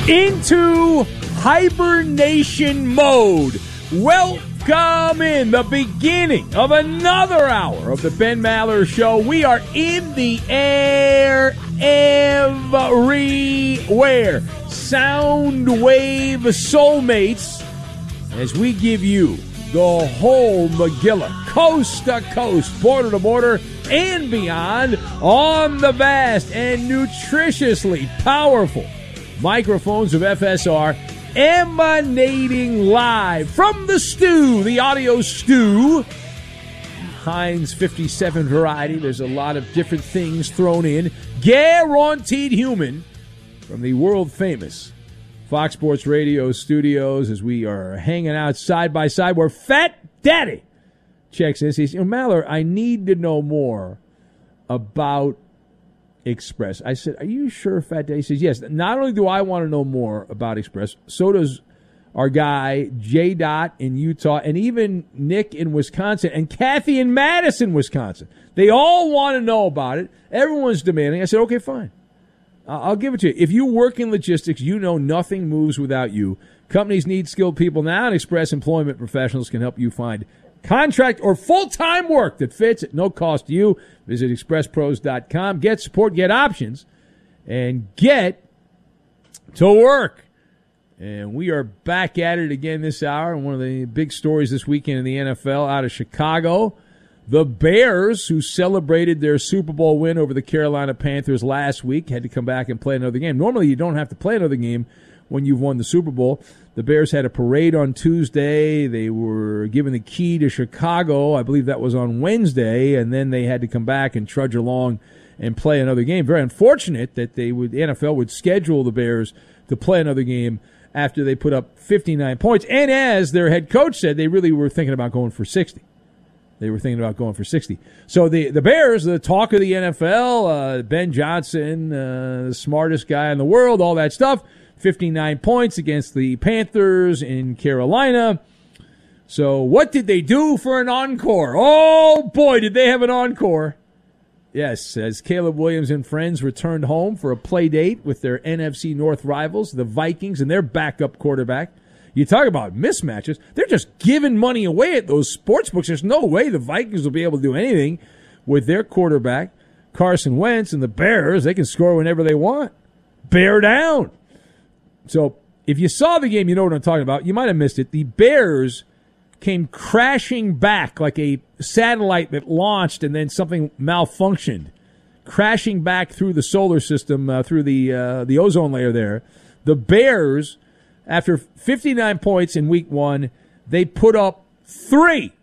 into hibernation mode. Welcome in the beginning of another hour of the Ben Maller Show. We are in the air everywhere. Soundwave soulmates as we give you the whole Magilla, coast to coast, border to border, and beyond on the vast and nutritiously powerful microphones of FSR, emanating live from the stew, the audio stew, Heinz 57 variety. There's a lot of different things thrown in. Guaranteed human from the world-famous Fox Sports Radio studios as we are hanging out side by side where Fat Daddy checks in. He says, Maller, I need to know more about Express. I said, are you sure, Fat Daddy? He says, yes. Not only do I want to know more about Express, so does our guy J. Dot in Utah, and even Nick in Wisconsin, and Kathy in Madison, Wisconsin. They all want to know about it. Everyone's demanding. I said, okay, fine. I'll give it to you. If you work in logistics, you know nothing moves without you. Companies need skilled people now, and Express Employment Professionals can help you find contract or full-time work that fits at no cost to you. Visit expresspros.com. Get support, get options, and get to work. And we are back at it again this hour. One of the big stories this weekend in the NFL out of Chicago. The Bears, who celebrated their Super Bowl win over the Carolina Panthers last week, had to come back and play another game. Normally, you don't have to play another game when you've won the Super Bowl. The Bears had a parade on Tuesday. They were given the key to Chicago. I believe that was on Wednesday, and then they had to come back and trudge along and play another game. Very unfortunate that the NFL would schedule the Bears to play another game after they put up 59 points. And as their head coach said, they really were thinking about going for 60. So the Bears, the talk of the NFL, Ben Johnson, the smartest guy in the world, all that stuff, 59 points against the Panthers in Carolina. So what did they do for an encore? Oh, boy, did they have an encore. Yes, as Caleb Williams and friends returned home for a play date with their NFC North rivals, the Vikings, and their backup quarterback. You talk about mismatches. They're just giving money away at those sports books. There's no way the Vikings will be able to do anything with their quarterback, Carson Wentz, and the Bears. They can score whenever they want. Bear down. So if you saw the game, you know what I'm talking about. You might have missed it. The Bears came crashing back like a satellite that launched and then something malfunctioned, crashing back through the solar system, through the ozone layer there. The Bears, after 59 points in week one, they put up 3